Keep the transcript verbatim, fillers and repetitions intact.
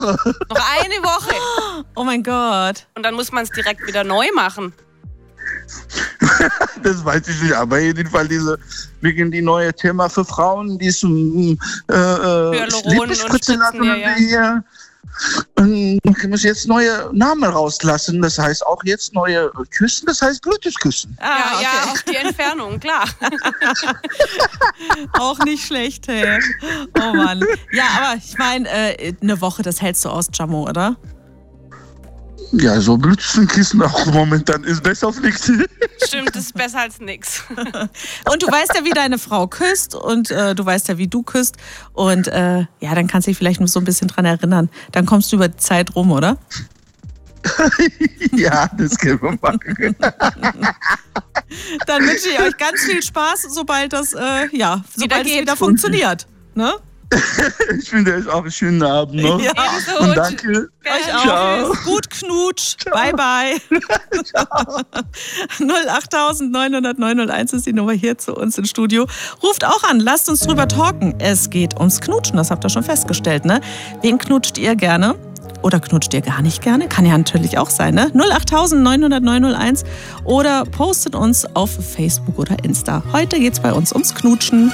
Noch eine Woche. Oh mein Gott. Und dann muss man es direkt wieder neu machen. Das weiß ich nicht, aber jedenfalls diese, wegen die neue Thema für Frauen, die ist ähm, äh, Hyaluron Lippespritze und lassen Spitzen, ja, ja. wir hier. Und dann muss jetzt neue Namen rauslassen, das heißt auch jetzt neue Küssen, das heißt Bluetooth-Küssen. Ah, ja, okay. ja, auch die Entfernung, klar. Auch nicht schlecht, hey. Oh Mann. Ja, aber ich meine, äh, eine Woche, das hältst du aus, Jamo, oder? Ja, so Bluetooth-Kissen auch momentan ist besser auf nichts. Stimmt, ist besser als nix. Und du weißt ja, wie deine Frau küsst und äh, du weißt ja, wie du küsst. Und äh, ja, dann kannst du dich vielleicht nur so ein bisschen dran erinnern. Dann kommst du über die Zeit rum, oder? Ja, das können wir machen. Dann wünsche ich euch ganz viel Spaß, sobald das, äh, ja, sobald es geht. wieder funktioniert. Ne? Ich wünsche euch auch einen schönen Abend noch. Ja. Ebenso. Und danke. Euch auch. Ciao. Gut Knutsch. Bye, bye. null acht neun null null neun null eins ist die Nummer hier zu uns im Studio. Ruft auch an, lasst uns drüber talken. Es geht ums Knutschen, das habt ihr schon festgestellt, ne? Wen knutscht ihr gerne? Oder knutscht ihr gar nicht gerne? Kann ja natürlich auch sein, ne? null acht neun null null neun null eins oder postet uns auf Facebook oder Insta. Heute geht's bei uns ums Knutschen.